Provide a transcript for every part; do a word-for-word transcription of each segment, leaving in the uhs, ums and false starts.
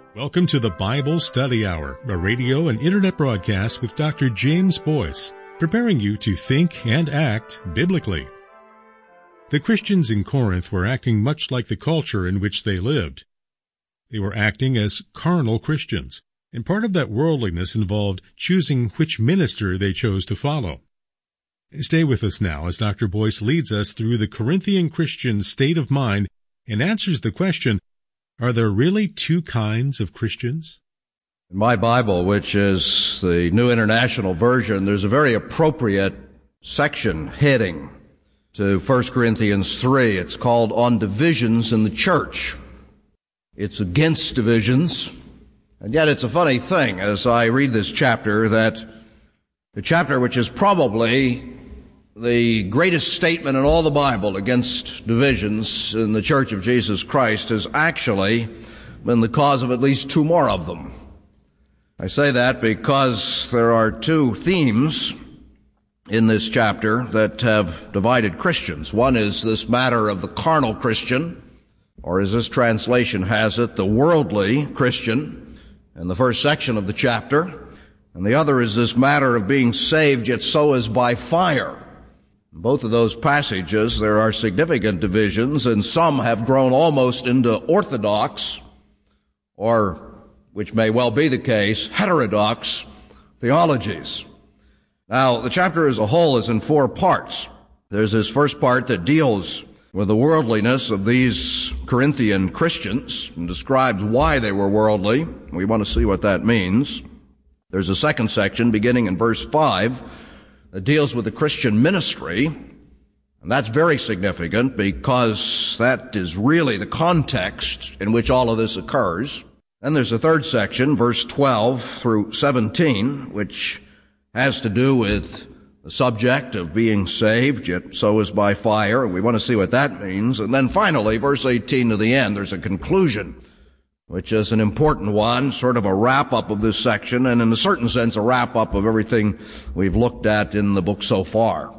Welcome to the Bible Study Hour, a radio and internet broadcast with Doctor James Boyce, preparing you to think and act biblically. The Christians in Corinth were acting much like the culture in which they lived. They were acting as carnal Christians, and part of that worldliness involved choosing which minister they chose to follow. Stay with us now as Doctor Boyce leads us through the Corinthian Christian state of mind and answers the question, are there really two kinds of Christians? In my Bible, which is the New International Version, there's a very appropriate section heading to First Corinthians three. It's called On Divisions in the Church. It's against divisions, and yet it's a funny thing as I read this chapter that the chapter which is probably the greatest statement in all the Bible against divisions in the Church of Jesus Christ has actually been the cause of at least two more of them. I say that because there are two themes in this chapter that have divided Christians. One is this matter of the carnal Christian, or as this translation has it, the worldly Christian, in the first section of the chapter. And the other is this matter of being saved, yet so as by fire. In both of those passages, there are significant divisions, and some have grown almost into orthodox, or, which may well be the case, heterodox theologies. Now, the chapter as a whole is in four parts. There's this first part that deals with the worldliness of these Corinthian Christians and describes why they were worldly. We want to see what that means. There's a second section beginning in verse five that deals with the Christian ministry, and that's very significant because that is really the context in which all of this occurs. Then there's a third section, verse twelve through seventeen, which has to do with the subject of being saved, yet so is by fire, and we want to see what that means. And then finally, verse eighteen to the end, there's a conclusion, which is an important one, sort of a wrap-up of this section, and in a certain sense, a wrap-up of everything we've looked at in the book so far.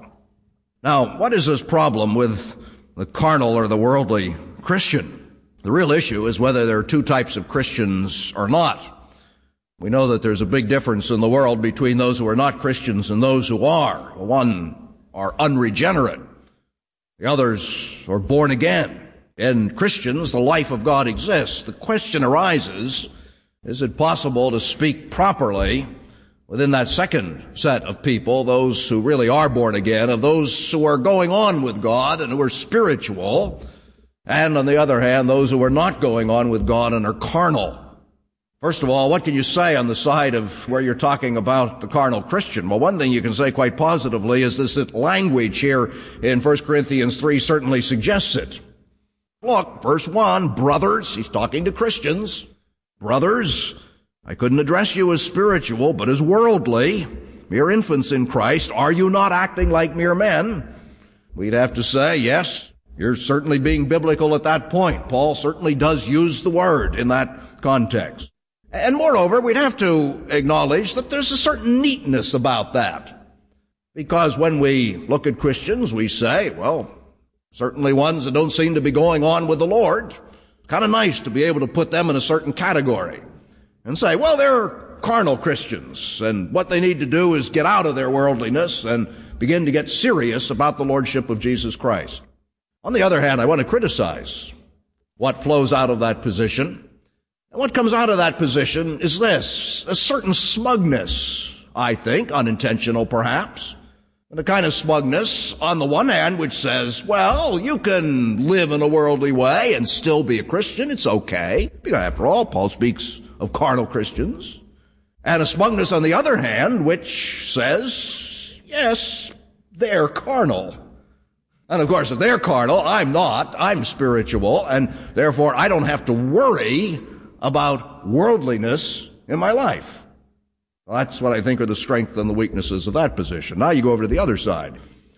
Now, what is this problem with the carnal or the worldly Christian? The real issue is whether there are two types of Christians or not. We know that there's a big difference in the world between those who are not Christians and those who are. The one are unregenerate. The others are born again. In Christians, the life of God exists. The question arises, is it possible to speak properly within that second set of people, those who really are born again, of those who are going on with God and who are spiritual, and on the other hand, those who are not going on with God and are carnal? First of all, what can you say on the side of where you're talking about the carnal Christian? Well, one thing you can say quite positively is this, that language here in First Corinthians three certainly suggests it. Look, verse one, brothers, he's talking to Christians. Brothers, I couldn't address you as spiritual, but as worldly, mere infants in Christ. Are you not acting like mere men? We'd have to say, yes, you're certainly being biblical at that point. Paul certainly does use the word in that context. And moreover, we'd have to acknowledge that there's a certain neatness about that. Because when we look at Christians, we say, well, certainly ones that don't seem to be going on with the Lord. It's kind of nice to be able to put them in a certain category and say, well, they're carnal Christians, and what they need to do is get out of their worldliness and begin to get serious about the Lordship of Jesus Christ. On the other hand, I want to criticize what flows out of that position. And what comes out of that position is this, a certain smugness, I think, unintentional perhaps, and a kind of smugness on the one hand which says, well, you can live in a worldly way and still be a Christian. It's okay. Because after all, Paul speaks of carnal Christians. And a smugness on the other hand which says, yes, they're carnal. And of course, if they're carnal, I'm not. I'm spiritual, and therefore I don't have to worry about worldliness in my life. Well, that's what I think are the strengths and the weaknesses of that position. Now you go over to the other side.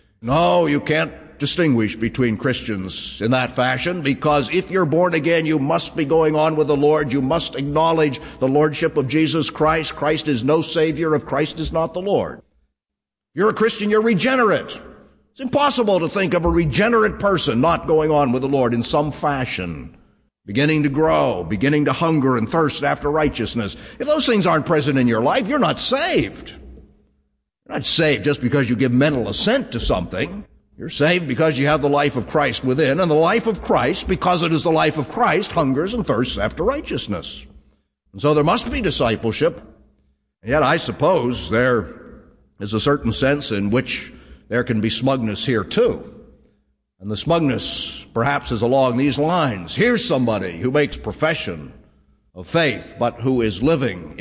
No, you can't distinguish between Christians in that fashion, because if you're born again, you must be going on with the Lord. You must acknowledge the Lordship of Jesus Christ. Christ is no Savior if Christ is not the Lord. You're a Christian, you're regenerate. It's impossible to think of a regenerate person not going on with the Lord in some fashion. beginning to grow, beginning to hunger and thirst after righteousness. If those things aren't present in your life, you're not saved. You're not saved just because you give mental assent to something. You're saved because you have the life of Christ within, and the life of Christ, because it is the life of Christ, hungers and thirsts after righteousness. And so there must be discipleship. And yet I suppose there is a certain sense in which there can be smugness here too. And the smugness perhaps is along these lines. Here's somebody who makes profession of faith, but who is living